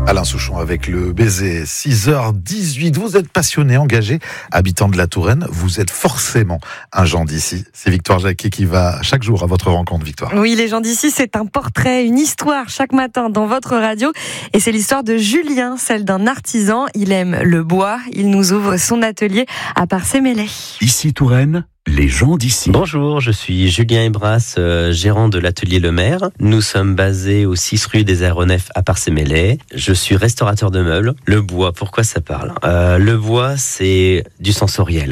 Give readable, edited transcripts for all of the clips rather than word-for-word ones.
Alain Souchon avec le baiser, 6h18. Vous êtes passionné, engagé, habitant de la Touraine. Vous êtes forcément un Gens d'ici. C'est Victoire Jacquet qui va chaque jour à votre rencontre, Victoire. Oui, les Gens d'ici, c'est un portrait, une histoire chaque matin dans votre radio. Et c'est l'histoire de Julien, celle d'un artisan. Il aime le bois. Il nous ouvre son atelier à Parcé-Melay. Ici Touraine, les Gens d'ici. Bonjour, je suis Julien Ebras, gérant de l'atelier Le Maire. Nous sommes basés au 6 rue des Aéronefs à Parcé-Melay. Je suis restaurateur de meubles. Le bois, pourquoi ça parle ? Le bois, c'est du sensoriel.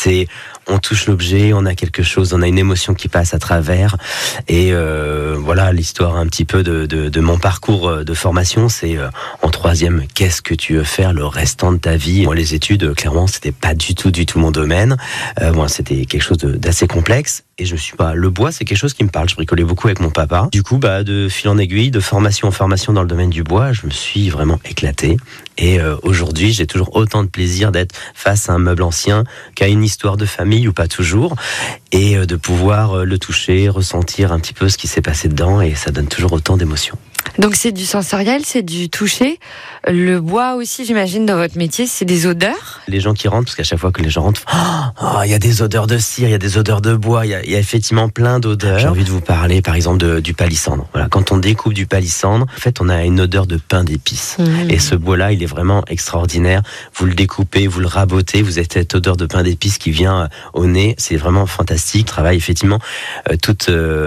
On touche l'objet, on a quelque chose, on a une émotion qui passe à travers. Et voilà l'histoire un petit peu de mon parcours de formation. C'est en troisième, qu'est-ce que tu veux faire le restant de ta vie ? Moi, les études, clairement, c'était pas du tout mon domaine. Moi, c'était quelque chose d'assez complexe. Et je me suis le bois, c'est quelque chose qui me parle. Je bricolais beaucoup avec mon papa. Du coup, de fil en aiguille, de formation en formation dans le domaine du bois, je me suis vraiment éclaté. Et aujourd'hui, j'ai toujours autant de plaisir d'être face à un meuble ancien qu'à une histoire de famille ou pas toujours. Et de pouvoir le toucher, ressentir un petit peu ce qui s'est passé dedans. Et ça donne toujours autant d'émotions. Donc c'est du sensoriel, c'est du toucher. Le bois aussi, j'imagine, dans votre métier, c'est des odeurs. Les gens qui rentrent, parce qu'à chaque fois que les gens rentrent, il y a des odeurs de cire, il y a des odeurs de bois, il y a effectivement plein d'odeurs. J'ai envie de vous parler, par exemple, du palissandre. Voilà, quand on découpe du palissandre, en fait, on a une odeur de pain d'épices. Et ce bois-là, il est vraiment extraordinaire. Vous le découpez, vous le rabotez, vous avez cette odeur de pain d'épices qui vient au nez. C'est vraiment fantastique. On travaille effectivement toute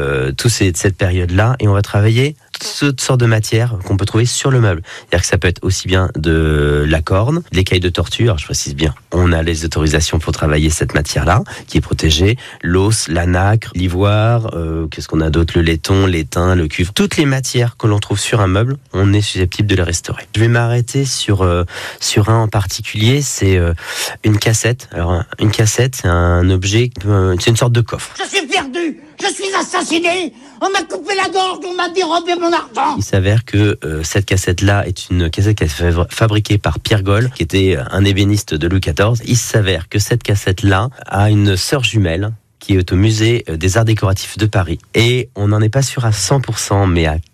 cette période-là, et on va travailler toutes sortes de matières qu'on peut trouver sur le meuble. C'est-à-dire que ça peut être aussi bien de la corne, de l'écaille de tortue. Alors je précise bien, on a les autorisations pour travailler cette matière-là, qui est protégée. L'os, la nacre, l'ivoire, qu'est-ce qu'on a d'autre ? Le laiton, l'étain, le cuivre. Toutes les matières que l'on trouve sur un meuble, on est susceptible de les restaurer. Je vais m'arrêter sur un en particulier, c'est une cassette. Alors une cassette, c'est un objet, c'est une sorte de coffre. Je suis perdu, je suis assassiné, on m'a coupé la gorge, on m'a dérobé mon argent. Il s'avère que cette cassette-là est une cassette qui a été fabriquée par Pierre Goll, qui était un ébéniste de Louis XIV. Il s'avère que cette cassette-là a une sœur jumelle qui est au musée des Arts Décoratifs de Paris. Et on n'en est pas sûr à 100%, mais à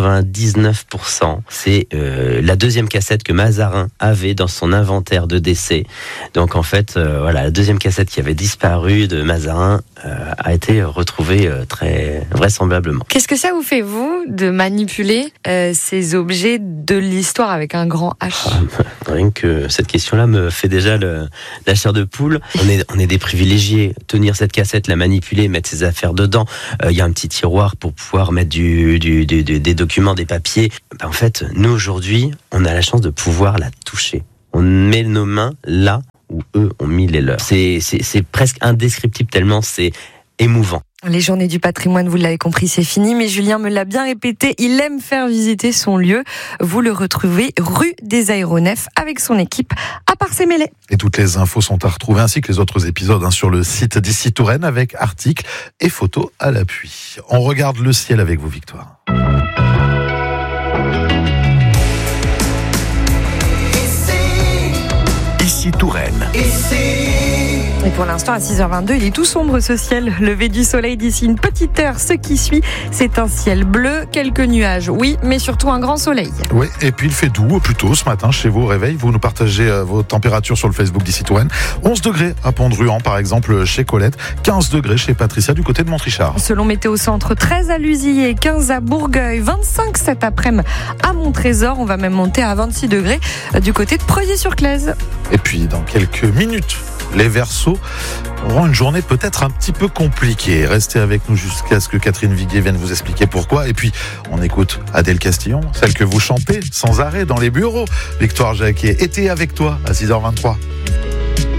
99%. C'est la deuxième cassette que Mazarin avait dans son inventaire de décès. Donc en fait, la deuxième cassette qui avait disparu de Mazarin a été retrouvée très vraisemblablement. Qu'est-ce que ça vous fait, vous, de manipuler ces objets de l'histoire avec un grand H ? Rien que cette question-là me fait déjà la chair de poule. On est des privilégiés. Tenir cette cassette, la manipuler, mettre ses affaires dedans. Il y a un petit tiroir pour pouvoir mettre des documents, des papiers. En fait, nous aujourd'hui, on a la chance de pouvoir la toucher. On met nos mains là où eux ont mis les leurs. C'est presque indescriptible tellement c'est émouvant. Les journées du patrimoine, vous l'avez compris, c'est fini, mais Julien me l'a bien répété, il aime faire visiter son lieu. Vous le retrouvez rue des Aéronefs avec son équipe à Parcé-Melay. Et toutes les infos sont à retrouver, ainsi que les autres épisodes sur le site d'Ici Touraine, avec articles et photos à l'appui. On regarde le ciel avec vous, Victoire. Ici Touraine. Et pour l'instant, à 6h22, il est tout sombre ce ciel. Levé du soleil d'ici une petite heure. Ce qui suit, c'est un ciel bleu, quelques nuages, oui, mais surtout un grand soleil. Oui, et puis il fait doux plutôt ce matin chez vous au réveil. Vous nous partagez vos températures sur le Facebook d'Ici Touraine. 11 degrés à Pont-de-Ruan, par exemple, chez Colette. 15 degrés chez Patricia du côté de Montrichard. Selon Météo Centre, 13 à Lusillé, 15 à Bourgueil, 25 cet après-midi à Montrésor. On va même monter à 26 degrés du côté de Preuilly-sur-Claise. Et puis, dans quelques minutes, les Verseaux auront une journée peut-être un petit peu compliquée. Restez avec nous jusqu'à ce que Catherine Viguier vienne vous expliquer pourquoi. Et puis, on écoute Adèle Castillon, celle que vous chantez sans arrêt dans les bureaux. Victoire Jacquet était avec toi à 6h23.